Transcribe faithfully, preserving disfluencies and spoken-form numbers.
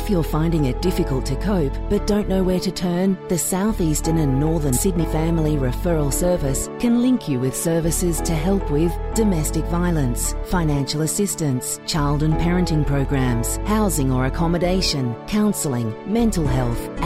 If you're finding it difficult to cope but don't know where to turn, the South Eastern and Northern Sydney Family Referral Service can link you with services to help with domestic violence, financial assistance, child and parenting programs, housing or accommodation, counselling, mental health